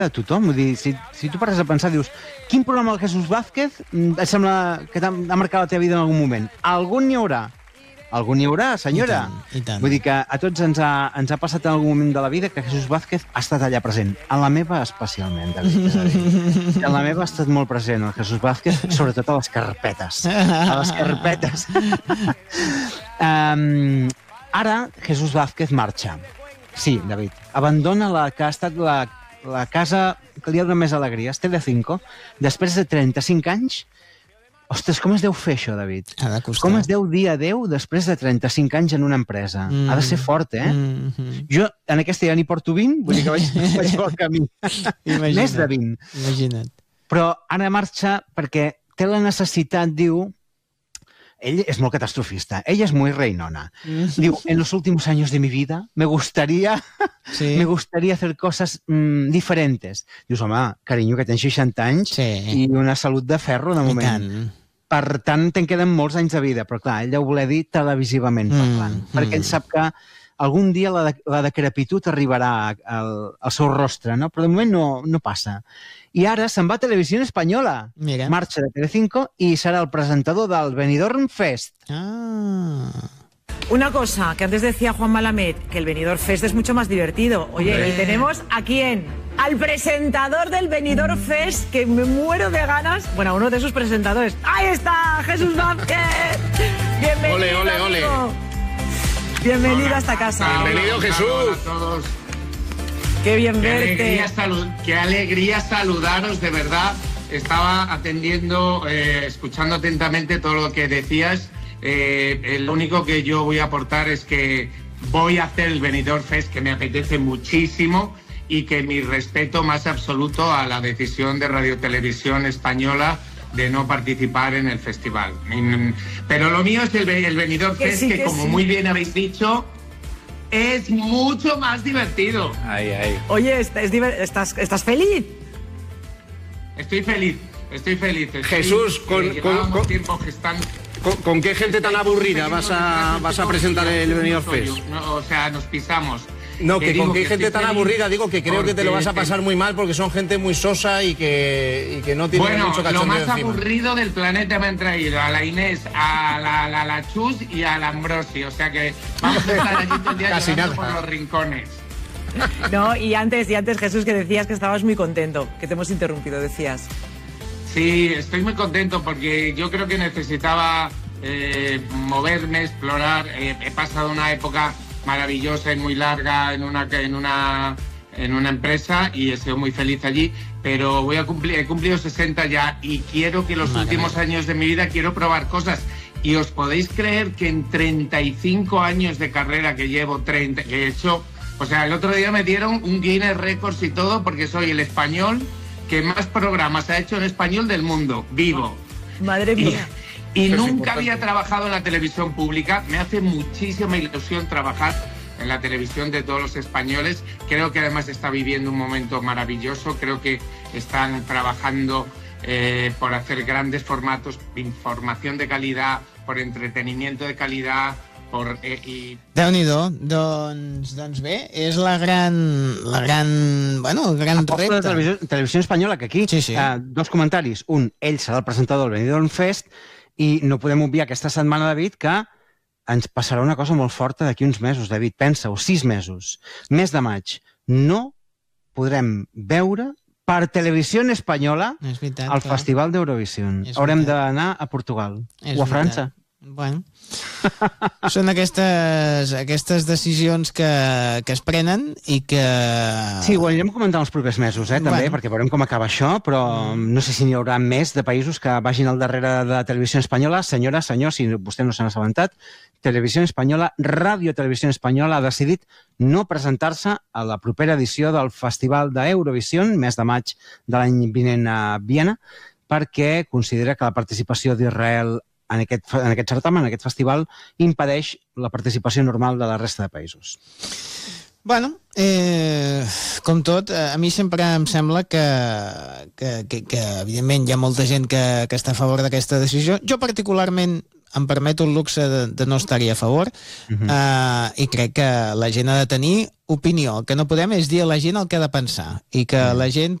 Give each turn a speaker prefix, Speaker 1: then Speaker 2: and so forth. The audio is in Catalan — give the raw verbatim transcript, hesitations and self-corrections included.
Speaker 1: de tothom. Vull dir, si, si tu pares a pensar, dius, quin programa del Jesús Vázquez et sembla que t'ha marcat la teva vida en algun moment? Algun n'hi haurà. Algun n'hi haurà, senyora.
Speaker 2: I tant, i tant.
Speaker 1: Vull dir que a tots ens ha, ens ha passat en algun moment de la vida que Jesús Vázquez ha estat allà present. En la meva especialment, David. En la meva ha estat molt present, el Jesús Vázquez, sobretot a les carpetes. A les carpetes. um, ara, Jesús Vázquez marxa. Sí, David. Abandona la que ha estat la, la casa que li ha donat més alegries, Telecinco, després de trenta-cinc anys. Ostres, com es deu fer això, David?
Speaker 2: Ha de costar.
Speaker 1: Com es deu dir adeu després de trenta-cinc anys en una empresa? Mm. Ha de ser fort, eh? Mm -hmm. Jo en aquesta ja n'hi porto vint, vull dir que vaig, vaig pel camí. Més de vint.
Speaker 2: Imagina't.
Speaker 1: Però ara marxa perquè té la necessitat, diu... Ell és molt catastrofista. Ella és muy reinona. Mm. Diu, en los últimos años de mi vida me gustaría, sí. me gustaría hacer cosas mmm, diferentes. Dius, home, carinyo, que tens seixanta anys sí. i una salut de ferro, de moment. Tant. Per tant, te'n queden molts anys de vida. Però, clar, ell ho volia dir televisivament parlant. Mm. Perquè ell sap que algun dia la, de, la decrepitud arribarà al, al seu rostre, no? Però de moment no, no passa. I ara se'n va a Televisió Espanyola. Mira. Marxa de Telecinco i serà el presentador del Benidorm Fest.
Speaker 2: Ah.
Speaker 3: Una cosa, que antes decía Juan Malamed, que el Benidorm Fest es mucho más divertido. Oye, Hombre. y tenemos a quién? Al presentador del Benidorm Fest, que me muero de ganas. Bueno, uno de sus presentadores. ¡Ahí está! ¡Jesús Vázquez! ¡Bienvenido!
Speaker 4: ¡Ole, ole, ole!
Speaker 3: Bienvenido Hola. a esta casa.
Speaker 4: Bienvenido, Jesús.
Speaker 5: Hola a todos.
Speaker 3: Qué bien
Speaker 5: qué
Speaker 3: verte.
Speaker 5: Alegría salu- qué alegría saludaros, de verdad. Estaba atendiendo, eh, escuchando atentamente todo lo que decías. Eh, lo único que yo voy a aportar es que voy a hacer el Benidorm Fest, que me apetece muchísimo, y que mi respeto más absoluto a la decisión de Radio Televisión Española de no participar en el festival. Pero lo mío es el, el Benidorm Fest, que, sí, que, que como sí. muy bien habéis dicho, es mucho más divertido.
Speaker 4: Ay, ay.
Speaker 3: Oye, ¿estás, estás feliz?
Speaker 5: Estoy feliz, estoy feliz. Estoy,
Speaker 4: Jesús, con,
Speaker 5: eh,
Speaker 4: con, con,
Speaker 5: tiempo gestando.
Speaker 4: Con, ¿Con qué gente tan aburrida vas a, vas a presentar el Benidorm Fest?
Speaker 5: No, o sea, nos pisamos.
Speaker 4: No, que con qué gente tan aburrida, digo que creo que te lo vas a pasar muy mal porque son gente muy sosa y que, y que no tiene
Speaker 5: bueno,
Speaker 4: mucho cachondeo
Speaker 5: encima. Lo más
Speaker 4: encima.
Speaker 5: aburrido del planeta me han traído a la Inés, a la, la, la Chus y a la Ambrosi. O sea que vamos a estar allí todo el día
Speaker 4: Casi nada.
Speaker 5: por los rincones.
Speaker 3: No, y antes, y antes, Jesús, que decías que estabas muy contento, que te hemos interrumpido, decías.
Speaker 5: Sí, estoy muy contento porque yo creo que necesitaba eh, moverme, explorar. Eh, he pasado una época maravillosa y muy larga en una en una en una empresa y he sido muy feliz allí, pero voy a cumplir he cumplido sesenta ya y quiero que los Madre últimos mía. años de mi vida quiero probar cosas. Y os podéis creer que en treinta y cinco años de carrera que llevo, treinta que he hecho, o sea, el otro día me dieron un Guinness Records y todo porque soy el español que más programas ha hecho en español del mundo, vivo.
Speaker 3: Madre mía.
Speaker 5: Y, y nunca había trabajado en la televisión pública. Me hace muchísima ilusión trabajar en la televisión de todos los españoles. Creo que además está viviendo un momento maravilloso. Creo que están trabajando eh, por hacer grandes formatos, información de calidad, por entretenimiento de calidad, por... Eh, i...
Speaker 2: Déu-n'hi-do, doncs, doncs bé, és la gran, la gran, bueno, el gran
Speaker 1: repte.
Speaker 2: repte.
Speaker 1: De televisió, televisió espanyola, que aquí,
Speaker 2: sí, sí.
Speaker 1: Uh, dos comentaris. Un, ell serà el presentador del Benidorm Fest i no podem obviar aquesta setmana, David, que ens passarà una cosa molt forta d'aquí uns mesos, David. Pensa-ho, sis mesos, mes de maig. No podrem veure per televisió espanyola
Speaker 2: veritat,
Speaker 1: al
Speaker 2: clar.
Speaker 1: Festival d'Eurovisió. Haurem d'anar a Portugal
Speaker 2: és
Speaker 1: o a
Speaker 2: veritat.
Speaker 1: França.
Speaker 2: Bueno, són aquestes, aquestes decisions que, que es prenen i que...
Speaker 1: Sí, ho anirem comentant els propers mesos, eh, també, bueno. perquè veurem com acaba això, però mm. no sé si n'hi haurà més de països que vagin al darrere de Televisió Espanyola. Senyora, senyor, si vostè no se n'ha assabentat, Televisió Espanyola, Ràdio Televisió Espanyola ha decidit no presentar-se a la propera edició del Festival d'Eurovisió, mes de maig de l'any vinent a Viena, perquè considera que la participació d'Israel en aquest, en aquest certamen, en aquest festival, impedeix la participació normal de la resta de països.
Speaker 2: Bueno, eh, com tot, a mi sempre em sembla que, que, que, que evidentment, hi ha molta gent que, que està a favor d'aquesta decisió. Jo particularment em permeto el luxe de, de no estar-hi a favor, uh-huh. uh, i crec que la gent ha de tenir opinió. El que no podem és dir a la gent el que ha de pensar, i que uh-huh. la gent